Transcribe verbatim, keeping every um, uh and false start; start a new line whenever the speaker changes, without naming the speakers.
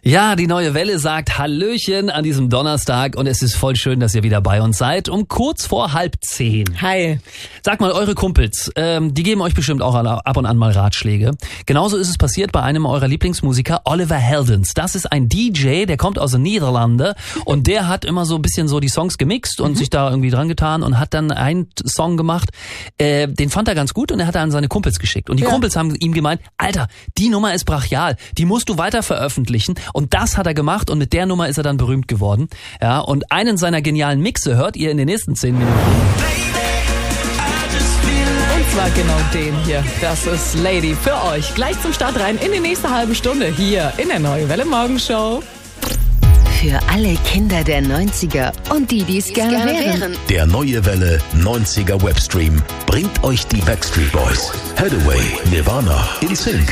Ja, die neue Welle sagt Hallöchen an diesem Donnerstag und es ist voll schön, dass ihr wieder bei uns seid. Um kurz vor halb zehn.
Hi.
Sag mal, eure Kumpels, ähm, die geben euch bestimmt auch ab und an mal Ratschläge. Genauso ist es passiert bei einem eurer Lieblingsmusiker, Oliver Heldens. Das ist ein D J, der kommt aus den Niederlanden und der hat immer so ein bisschen so die Songs gemixt und mhm. sich da irgendwie dran getan und hat dann einen Song gemacht, äh, den fand er ganz gut und er hat er an seine Kumpels geschickt. Und die ja. Kumpels haben ihm gemeint, Alter, die Nummer ist brachial, die musst du weiter veröffentlichen. Und das hat er gemacht und mit der Nummer ist er dann berühmt geworden. Ja, und einen seiner genialen Mixe hört ihr in den nächsten zehn Minuten.
Und zwar genau den hier. Das ist Lady für euch. Gleich zum Start rein in die nächste halbe Stunde hier in der Neue Welle Morgenshow.
Für alle Kinder der neunziger und die, die es gerne, gerne wären.
Der Neue Welle neunziger Webstream bringt euch die Backstreet Boys, Hathaway, Nirvana, In Sync